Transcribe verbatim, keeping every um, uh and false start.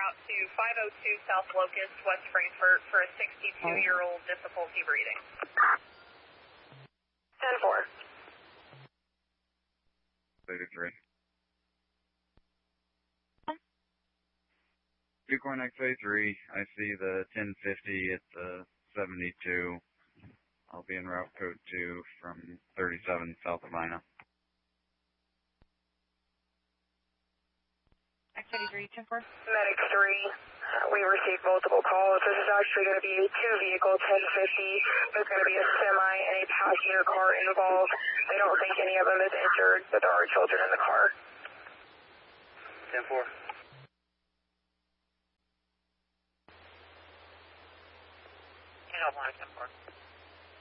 route to five oh two South Locust, West Frankfort, for a sixty-two-year-old difficulty breathing. ten four. thirty-three. Bighorn X-ray three, I see the ten fifty at the seventy-two. I'll be in route code two from thirty-seven South of Ina. X eighty-three, ten four. Medic three, uh, we received multiple calls. This is actually going to be a two-vehicle ten fifty. There's going to be a semi and a passenger car involved. They don't think any of them is injured, but there are children in the car. ten four. ten oh one, ten four.